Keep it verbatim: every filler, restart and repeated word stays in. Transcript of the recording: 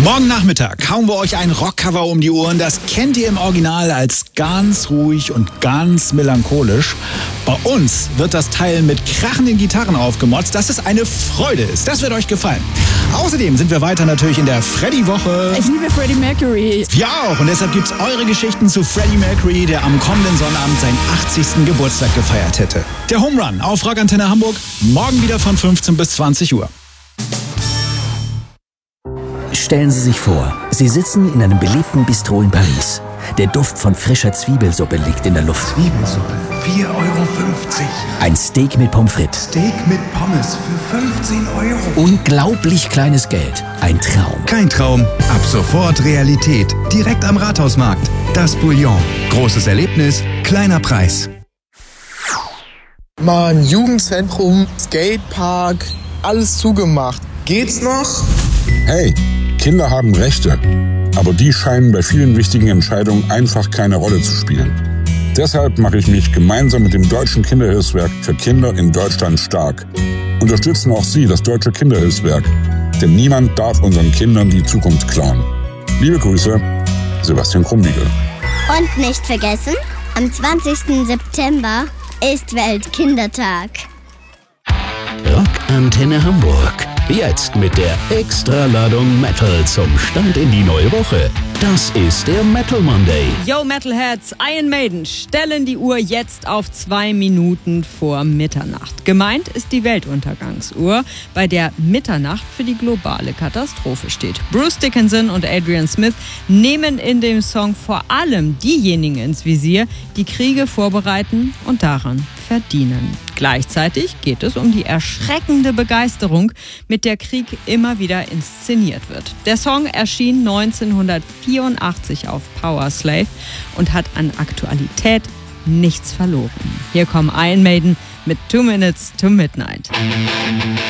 Morgen Nachmittag hauen wir euch ein Rockcover um die Ohren. Das kennt ihr im Original als ganz ruhig und ganz melancholisch. Bei uns wird das Teil mit krachenden Gitarren aufgemotzt, dass es eine Freude ist. Das wird euch gefallen. Außerdem sind wir weiter natürlich in der Freddy-Woche. Ich liebe Freddie Mercury. Wir auch. Und deshalb gibt's eure Geschichten zu Freddie Mercury, der am kommenden Sonnabend seinen achtzigsten Geburtstag gefeiert hätte. Der Home Run auf Rockantenne Hamburg. Morgen wieder von fünfzehn bis zwanzig Uhr. Stellen Sie sich vor, Sie sitzen in einem beliebten Bistro in Paris. Der Duft von frischer Zwiebelsuppe liegt in der Luft. Zwiebelsuppe, vier Euro fünfzig. Ein Steak mit Pommes frites. Steak mit Pommes für fünfzehn Euro. Unglaublich kleines Geld. Ein Traum. Kein Traum, ab sofort Realität. Direkt am Rathausmarkt. Das Bouillon. Großes Erlebnis, kleiner Preis. Mann, Jugendzentrum, Skatepark, alles zugemacht. Geht's noch? Hey, Kinder haben Rechte, aber die scheinen bei vielen wichtigen Entscheidungen einfach keine Rolle zu spielen. Deshalb mache ich mich gemeinsam mit dem Deutschen Kinderhilfswerk für Kinder in Deutschland stark. Unterstützen auch Sie das Deutsche Kinderhilfswerk, denn niemand darf unseren Kindern die Zukunft klauen. Liebe Grüße, Sebastian Krumbiegel. Und nicht vergessen, am zwanzigsten September ist Weltkindertag. Rockantenne Hamburg. Jetzt mit der Extraladung Metal zum Start in die neue Woche. Das ist der Metal Monday. Yo Metalheads, Iron Maiden stellen die Uhr jetzt auf zwei Minuten vor Mitternacht. Gemeint ist die Weltuntergangsuhr, bei der Mitternacht für die globale Katastrophe steht. Bruce Dickinson und Adrian Smith nehmen in dem Song vor allem diejenigen ins Visier, die Kriege vorbereiten und daran verdienen. Gleichzeitig geht es um die erschreckende Begeisterung, mit der Krieg immer wieder inszeniert wird. Der Song erschien neunzehnhundertvierundachtzig auf Power Slave und hat an Aktualität nichts verloren. Hier kommen Iron Maiden mit Two Minutes to Midnight.